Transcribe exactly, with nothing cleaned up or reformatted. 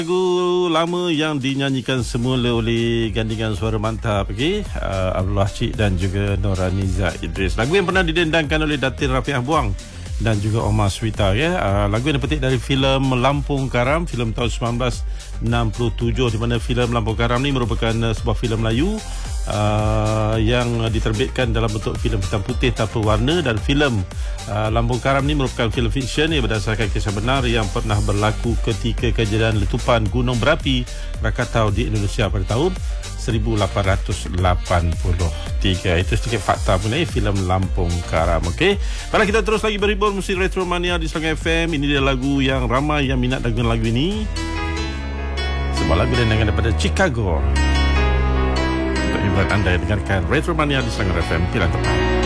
Lagu lama yang dinyanyikan semula oleh gandingan suara mantap okay? uh, Abdullah Cik dan juga Noraniza Idris. Lagu yang pernah didendangkan oleh Datin Rafiah Buang dan juga Omar Swita ya. Uh, lagu yang dipetik dari filem Lampung Karam, filem tahun sembilan belas enam puluh tujuh, di mana filem Lampung Karam ni merupakan uh, sebuah filem Melayu uh, yang diterbitkan dalam bentuk filem hitam putih tanpa warna, dan filem uh, Lampung Karam ni merupakan filem fiksyen yang berdasarkan kisah benar yang pernah berlaku ketika kejadian letupan gunung berapi Krakatau di Indonesia pada tahun seribu lapan ratus lapan puluh tiga. Itu sedikit fakta mengenai filem Lampung Karam. Okey. Baiklah, kita terus lagi berhibur musik Retro Mania di Selangor F M. Ini dia lagu yang ramai yang minat dengan lagu ini. Sebuah lagu dengangan daripada Chicago. Untuk hiburan anda yang dengarkan Retro Mania di Selangor F M. Pilihan tepat.